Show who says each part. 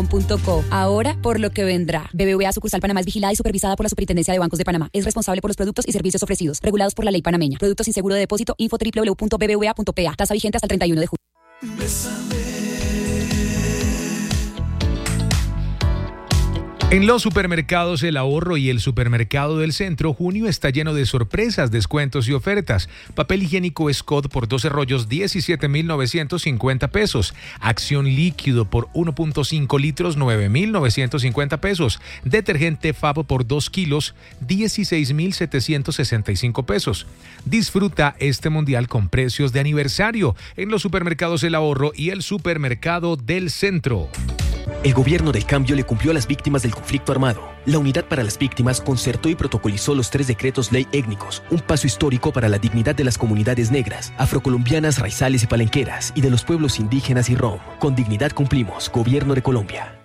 Speaker 1: .co. Ahora por lo que vendrá. BBVA sucursal Panamá es vigilada y supervisada por la Superintendencia de Bancos de Panamá. Es responsable por los productos y servicios ofrecidos, regulados por la ley panameña. Productos sin seguro de depósito. Info www.bbva.pa. Tasa vigente hasta el 31 de julio.
Speaker 2: En los supermercados El Ahorro y el Supermercado del Centro, junio está lleno de sorpresas, descuentos y ofertas. Papel higiénico Scott por 12 rollos, 17,950 pesos. Acción líquido por 1.5 litros, 9,950 pesos. Detergente Fab por 2 kilos, 16,765 pesos. Disfruta este mundial con precios de aniversario en los supermercados El Ahorro y el Supermercado del Centro.
Speaker 3: El gobierno del cambio le cumplió a las víctimas del conflicto armado. La Unidad para las Víctimas concertó y protocolizó los 3 decretos ley étnicos, un paso histórico para la dignidad de las comunidades negras, afrocolombianas, raizales y palenqueras, y de los pueblos indígenas y rom. Con dignidad cumplimos, Gobierno de Colombia.